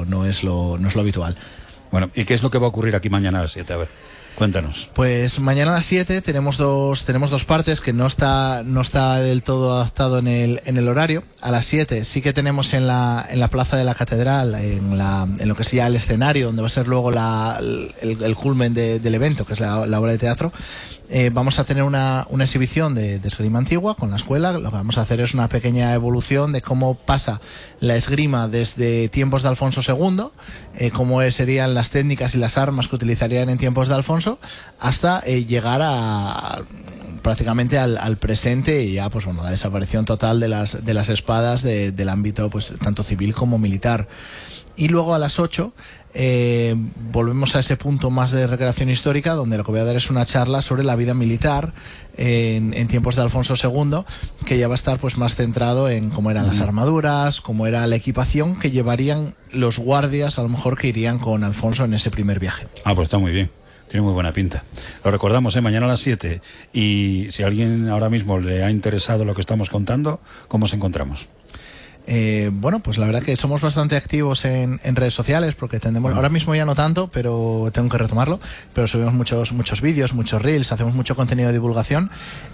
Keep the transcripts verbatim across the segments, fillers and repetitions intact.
pero no es lo, no es lo habitual. Bueno, ¿y qué es lo que va a ocurrir aquí mañana a las siete? A ver, cuéntanos. Pues mañana a las siete tenemos dos, tenemos dos partes que no está, no está del todo adaptado en el, en el horario. A las siete sí que tenemos en la, en la plaza de la Catedral, en, la, en lo que sea el escenario, donde va a ser luego la, el, el culmen de, del evento, que es la, la obra de teatro. Eh, vamos a tener una, una exhibición de, de esgrima antigua con la escuela. Lo que vamos a hacer es una pequeña evolución de cómo pasa la esgrima desde tiempos de Alfonso segundo, eh, cómo serían las técnicas y las armas que utilizarían en tiempos de Alfonso, hasta eh, llegar a prácticamente al, al presente y ya pues bueno, la desaparición total de las, de las espadas de, del ámbito pues tanto civil como militar. Y luego a las ocho eh, volvemos a ese punto más de recreación histórica, donde lo que voy a dar es una charla sobre la vida militar en, en tiempos de Alfonso segundo, que ya va a estar pues más centrado en cómo eran las armaduras, cómo era la equipación que llevarían los guardias, a lo mejor, que irían con Alfonso en ese primer viaje. Ah, pues está muy bien. Tiene muy buena pinta. Lo recordamos, ¿eh? Mañana a las siete. Y si a alguien ahora mismo le ha interesado lo que estamos contando, ¿cómo os encontramos? Eh, bueno, pues la verdad que somos bastante activos en, en redes sociales, porque tenemos, ahora mismo ya no tanto, pero tengo que retomarlo, pero subimos muchos, muchos vídeos, muchos reels, hacemos mucho contenido de divulgación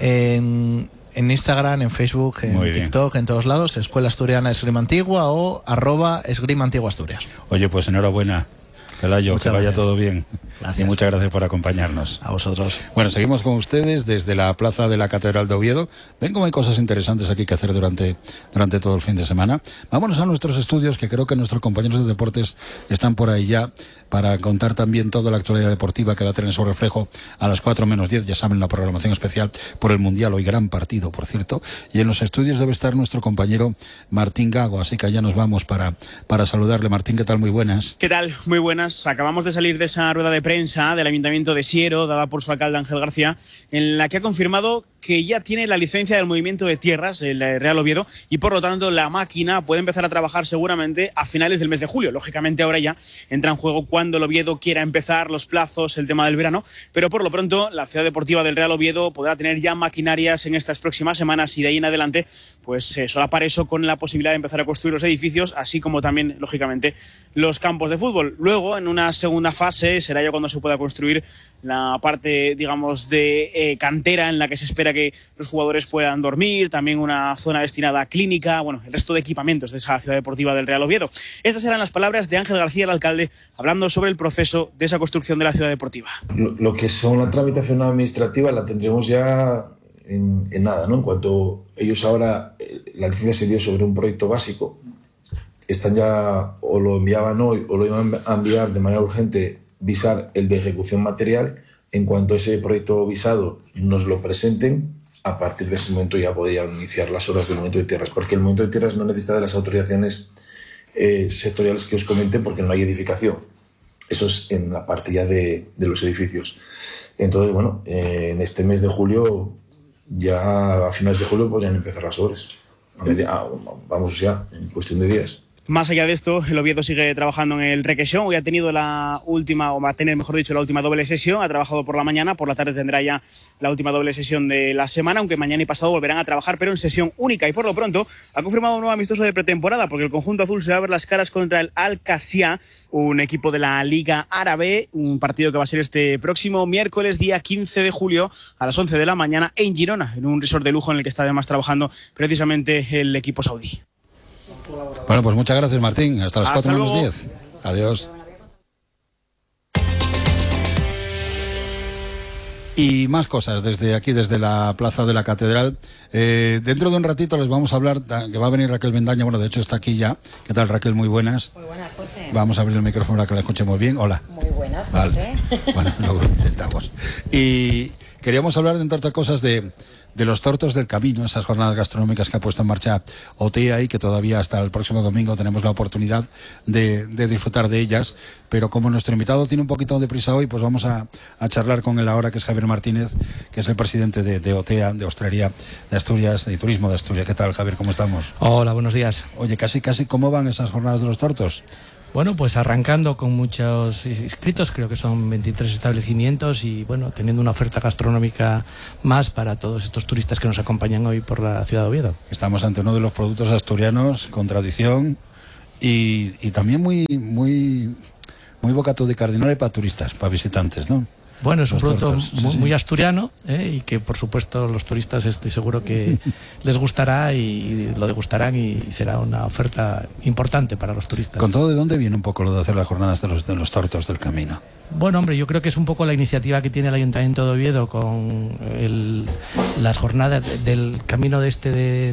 en, en Instagram, en Facebook, en Muy TikTok, bien. En todos lados, Escuela Asturiana de Esgrima Antigua o arroba Esgrima Antigua Asturias. Oye, pues enhorabuena, Pelayo, muchas que vaya gracias. Todo bien. Gracias. Y muchas gracias por acompañarnos. A vosotros. Bueno, seguimos con ustedes desde la plaza de la Catedral de Oviedo. Ven cómo hay cosas interesantes aquí que hacer durante, durante todo el fin de semana. Vámonos a nuestros estudios, que creo que nuestros compañeros de deportes están por ahí ya para contar también toda la actualidad deportiva que va a tener su reflejo a las cuatro menos diez. Ya saben, la programación especial por el Mundial. Hoy gran partido, por cierto. Y en los estudios debe estar nuestro compañero Martín Gago. Así que allá nos vamos para, para saludarle. Martín, ¿qué tal? Muy buenas. ¿Qué tal? Muy buenas. Acabamos de salir de esa rueda de prensa del Ayuntamiento de Siero, dada por su alcalde Ángel García, en la que ha confirmado que ya tiene la licencia del movimiento de tierras, el Real Oviedo, y por lo tanto la máquina puede empezar a trabajar seguramente a finales del mes de julio. Lógicamente ahora ya entra en juego cuando el Oviedo quiera empezar, los plazos, el tema del verano, pero por lo pronto la ciudad deportiva del Real Oviedo podrá tener ya maquinarias en estas próximas semanas, y de ahí en adelante pues eh, solapar eso con la posibilidad de empezar a construir los edificios, así como también, lógicamente, los campos de fútbol. Luego, en una segunda fase, será ya cuando se pueda construir la parte, digamos, de eh, cantera, en la que se espera que los jugadores puedan dormir, también una zona destinada a clínica, bueno, el resto de equipamientos de esa ciudad deportiva del Real Oviedo. Estas eran las palabras de Ángel García, el alcalde, hablando sobre el proceso de esa construcción de la ciudad deportiva. Lo, lo que son la tramitación administrativa la tendremos ya en, en nada, ¿no? En cuanto ellos ahora, la licencia se dio sobre un proyecto básico, están ya, o lo enviaban hoy o lo iban a enviar de manera urgente, visar el de ejecución material. En cuanto a ese proyecto visado nos lo presenten, a partir de ese momento ya podrían iniciar las obras del movimiento de tierras, porque el movimiento de tierras no necesita de las autorizaciones eh, sectoriales que os comenté, porque no hay edificación. Eso es en la parte ya de, de los edificios. Entonces, bueno, eh, en este mes de julio, ya a finales de julio podrían empezar las obras. A media, a, vamos ya, en cuestión de días. Más allá de esto, el Oviedo sigue trabajando en el Requesón. Hoy ha tenido la última, o va a tener, mejor dicho, la última doble sesión. Ha trabajado por la mañana, por la tarde tendrá ya la última doble sesión de la semana, aunque mañana y pasado volverán a trabajar, pero en sesión única. Y por lo pronto ha confirmado un nuevo amistoso de pretemporada, porque el conjunto azul se va a ver las caras contra el Al-Qassia, un equipo de la Liga Árabe, un partido que va a ser este próximo miércoles, día quince de julio, a las once de la mañana, en Girona, en un resort de lujo en el que está además trabajando precisamente el equipo saudí. Bueno, pues muchas gracias, Martín. Hasta las Hasta cuatro menos luego. diez. Adiós. Y más cosas desde aquí, desde la plaza de la Catedral. Eh, dentro de un ratito les vamos a hablar, que va a venir Raquel Bendaña. Bueno, de hecho está aquí ya. ¿Qué tal, Raquel? Muy buenas. Muy buenas, José. Vamos a abrir el micrófono para que la escuchemos bien. Hola. Muy buenas, José. Vale. Bueno, luego lo intentamos. Y queríamos hablar, entre otras cosas, de... de los tortos del camino, esas jornadas gastronómicas que ha puesto en marcha OTEA y que todavía hasta el próximo domingo tenemos la oportunidad de, de disfrutar de ellas. Pero como nuestro invitado tiene un poquito de prisa hoy, pues vamos a, a charlar con él ahora, que es Javier Martínez, que es el presidente de, de OTEA, de Hostelería de Asturias, de Turismo de Asturias. ¿Qué tal, Javier? ¿Cómo estamos? Hola, buenos días. Oye, casi, casi, ¿cómo van esas jornadas de los tortos? Bueno, pues arrancando con muchos inscritos, creo que son veintitrés establecimientos y bueno, teniendo una oferta gastronómica más para todos estos turistas que nos acompañan hoy por la ciudad de Oviedo. Estamos ante uno de los productos asturianos con tradición y, y también muy, muy, muy bocato de cardinale para turistas, para visitantes, ¿no? Bueno, es un Los producto tortos, sí, muy, sí. muy asturiano, ¿eh? Y que por supuesto los turistas estoy seguro que les gustará y, y lo degustarán y será una oferta importante para los turistas. ¿Con todo de dónde viene un poco lo de hacer las jornadas de los, de los tortos del camino? Bueno, hombre, yo creo que es un poco la iniciativa que tiene el Ayuntamiento de Oviedo con el, las jornadas del camino de este de...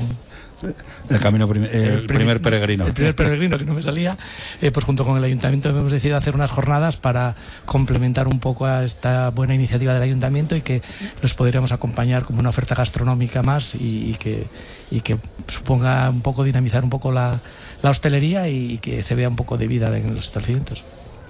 El camino prim el, el primer peregrino. El primer peregrino, que no me salía. Eh, pues junto con el Ayuntamiento hemos decidido hacer unas jornadas para complementar un poco a esta buena iniciativa del Ayuntamiento y que los podríamos acompañar como una oferta gastronómica más y, y, que, y que suponga un poco dinamizar un poco la, la hostelería y que se vea un poco de vida en los establecimientos.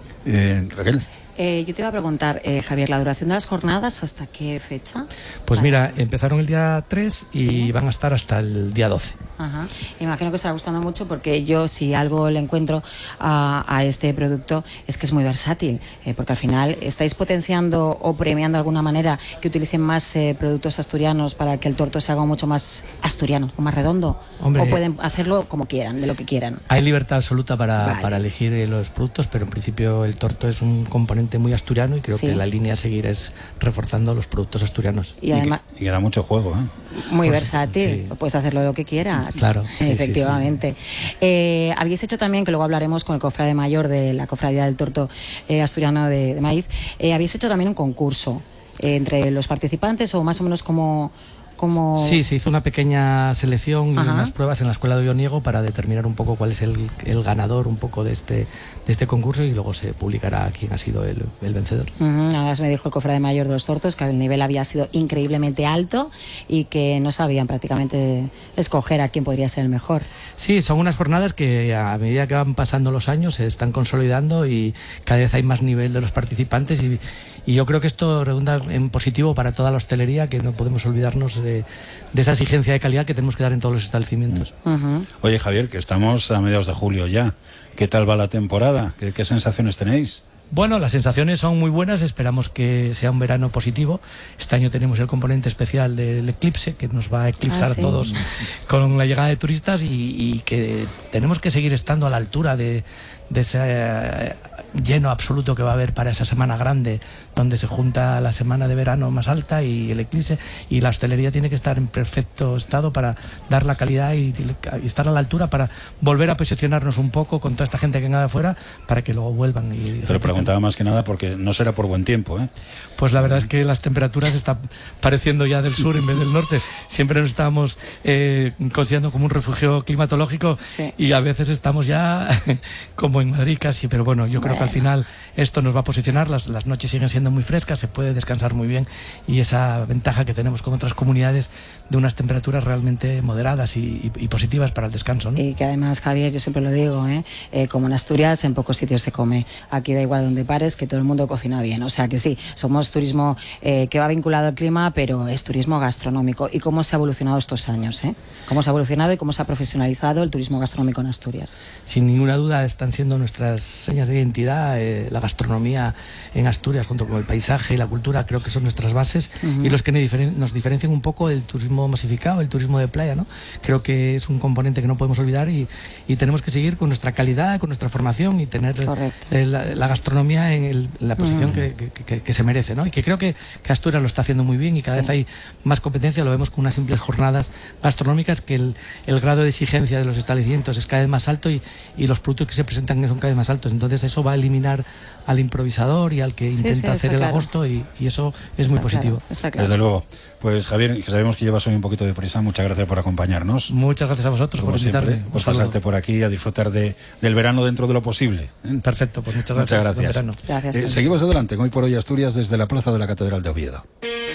Eh, Raquel. Eh, yo te iba a preguntar, eh, Javier, ¿la duración de las jornadas hasta qué fecha? Pues Vale. mira, empezaron el día tres y ¿Sí? van a estar hasta el día doce. Ajá. Imagino que estará gustando mucho porque yo si algo le encuentro a, a este producto es que es muy versátil, eh, porque al final estáis potenciando o premiando de alguna manera que utilicen más eh, productos asturianos para que el torto se haga mucho más asturiano o más redondo. Hombre, o pueden hacerlo como quieran, de lo que quieran. Hay libertad absoluta para, Vale. para elegir eh, los productos, pero en principio el torto es un componente muy asturiano y creo Sí. que la línea a seguir es reforzando los productos asturianos. Y además... Y que, y que da mucho juego, ¿eh? Muy Pues, versátil, sí. puedes hacerlo lo que quieras. Claro, sí, efectivamente. Eh, habéis hecho también, que luego hablaremos con el cofrade mayor de la cofradía del torto eh, asturiano de, de maíz, eh, habéis hecho también un concurso eh, entre los participantes o más o menos como... como... Sí, se hizo una pequeña selección y Ajá. unas pruebas en la Escuela de Olloniego para determinar un poco cuál es el, el ganador un poco de este, de este concurso y luego se publicará quién ha sido el, el vencedor. Uh-huh. Además me dijo el cofrade mayor de los tortos que el nivel había sido increíblemente alto y que no sabían prácticamente escoger a quién podría ser el mejor. Sí, son unas jornadas que a medida que van pasando los años se están consolidando y cada vez hay más nivel de los participantes y, y yo creo que esto redunda en positivo para toda la hostelería, que no podemos olvidarnos de, de esa exigencia de calidad que tenemos que dar en todos los establecimientos. Uh-huh. Oye, Javier, que estamos a mediados de julio ya. ¿Qué tal va la temporada? ¿Qué, qué sensaciones tenéis? Bueno, las sensaciones son muy buenas, esperamos que sea un verano positivo. Este año tenemos el componente especial del eclipse, que nos va a eclipsar Ah, a sí. todos con la llegada de turistas y, y que tenemos que seguir estando a la altura de, de ese eh, lleno absoluto que va a haber para esa semana grande, donde se junta la semana de verano más alta y el eclipse, y la hostelería tiene que estar en perfecto estado para dar la calidad y, y estar a la altura para volver a posicionarnos un poco con toda esta gente que venga de afuera para que luego vuelvan y Te lo repitan. preguntaba más que nada porque no será por buen tiempo, ¿eh? Pues la verdad es que las temperaturas están pareciendo ya del sur en vez del norte. Siempre nos estábamos eh, considerando como un refugio climatológico Sí. y a veces estamos ya como en Madrid casi, pero bueno, yo creo que al final esto nos va a posicionar, las, las noches siguen siendo muy frescas, se puede descansar muy bien y esa ventaja que tenemos con otras comunidades de unas temperaturas realmente moderadas y, y, y positivas para el descanso, ¿no? Y que además, Javier, yo siempre lo digo, ¿eh? Eh, como en Asturias, en pocos sitios se come. Aquí da igual donde pares, que todo el mundo cocina bien. O sea que sí, somos turismo eh, que va vinculado al clima, pero es turismo gastronómico. ¿Y cómo se ha evolucionado estos años? ¿eh? ¿Cómo se ha evolucionado y cómo se ha profesionalizado el turismo gastronómico en Asturias? Sin ninguna duda están siendo nuestras señas de identidad, eh, la gastronomía en Asturias, junto con el paisaje y la cultura, creo que son nuestras bases uh-huh. y los que nos, diferen- nos diferencian un poco del turismo masificado, el turismo de playa, ¿no? Creo que es un componente que no podemos olvidar y, y tenemos que seguir con nuestra calidad, con nuestra formación y tener eh, la, la gastronomía en, el, en la posición uh-huh. que, que, que, que se merece, ¿no? Y que creo que, que Asturias lo está haciendo muy bien y cada sí. vez hay más competencia, lo vemos con unas simples jornadas gastronómicas, que el, el grado de exigencia de los establecimientos es cada vez más alto y, y los productos que se presentan son cada vez más altos. Entonces eso va a eliminar al improvisador y al que sí, intenta sí, hacer el claro. agosto y, y eso es está muy positivo. Claro, está claro. Desde luego. Pues Javier, que sabemos que llevas hoy un poquito de prisa, muchas gracias por acompañarnos. Muchas gracias a vosotros Como por invitarme. siempre, por pasarte por aquí a disfrutar de, del verano dentro de lo posible. ¿eh? Perfecto, pues muchas muchas gracias. gracias. gracias eh, seguimos adelante, hoy por hoy Asturias desde la plaza de la Catedral de Oviedo.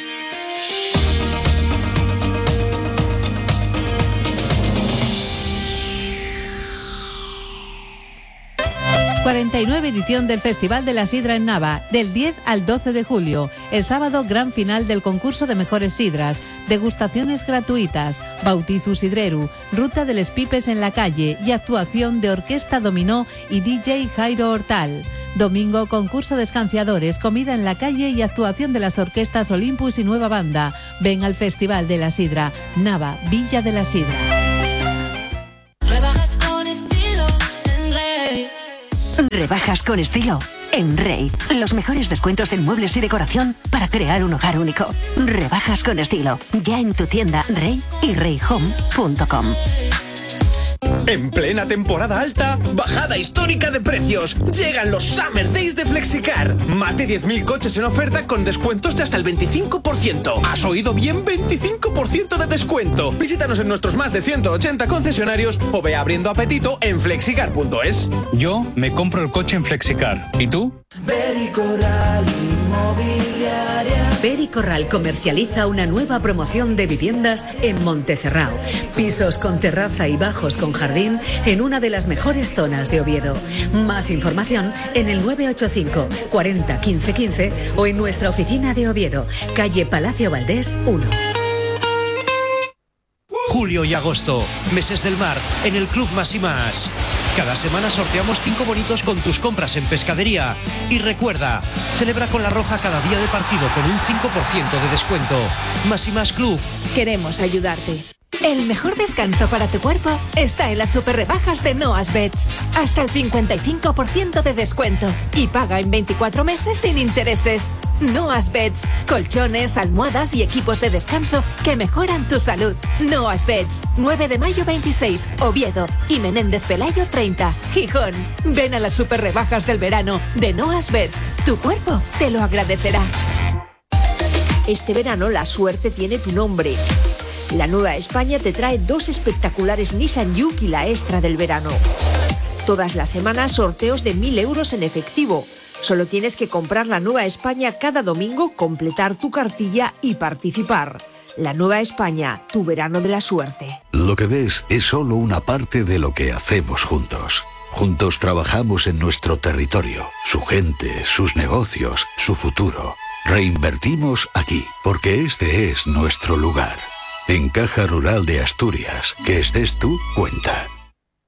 cuarenta y nueve edición del Festival de la Sidra en Nava, del diez al doce de julio. El sábado, gran final del concurso de mejores sidras, degustaciones gratuitas, bautizu sidreru, ruta de les pipes en la calle y actuación de Orquesta Dominó y D J Jairo Hortal. Domingo, concurso de escanciadores, comida en la calle y actuación de las orquestas Olympus y Nueva Banda. Ven al Festival de la Sidra, Nava, Villa de la Sidra. Rebajas con estilo en Rebajas con estilo en Rey. Los mejores descuentos en muebles y decoración para crear un hogar único. Rebajas con estilo. Ya en tu tienda Rey y rey home punto com. En plena temporada alta, bajada histórica de precios. Llegan los Summer Days de Flexicar. Más de diez mil coches en oferta con descuentos de hasta el veinticinco por ciento. ¿Has oído bien? veinticinco por ciento de descuento. Visítanos en nuestros más de ciento ochenta concesionarios o ve abriendo apetito en flexicar punto es. Yo me compro el coche en Flexicar. ¿Y tú? Vericorral Inmobiliaria. Vericorral comercializa una nueva promoción de viviendas en Montecerrao. Pisos con terraza y bajos con jardín en una de las mejores zonas de Oviedo. Más información en el nueve ocho cinco, cuarenta, quince, quince o en nuestra oficina de Oviedo, calle Palacio Valdés uno. Julio y agosto, meses del mar, en el Club Más y Más. Cada semana sorteamos cinco bonitos con tus compras en pescadería. Y recuerda, celebra con La Roja cada día de partido con un cinco por ciento de descuento. Más y Más Club. Queremos ayudarte. El mejor descanso para tu cuerpo está en las super rebajas de Noas Beds. Hasta el cincuenta y cinco por ciento de descuento y paga en veinticuatro meses sin intereses. Noas Beds, colchones, almohadas y equipos de descanso que mejoran tu salud. Noas Beds, nueve de mayo veintiséis, Oviedo y Menéndez Pelayo treinta, Gijón. Ven a las super rebajas del verano de Noas Beds. Tu cuerpo te lo agradecerá. Este verano la suerte tiene tu nombre. La Nueva España te trae dos espectaculares Nissan Juke y la extra del verano. Todas las semanas sorteos de mil euros en efectivo. Solo tienes que comprar la Nueva España cada domingo, completar tu cartilla y participar. La Nueva España, tu verano de la suerte. Lo que ves es solo una parte de lo que hacemos juntos. Juntos trabajamos en nuestro territorio, su gente, sus negocios, su futuro. Reinvertimos aquí, porque este es nuestro lugar. En Caja Rural de Asturias, que estés tú, cuenta.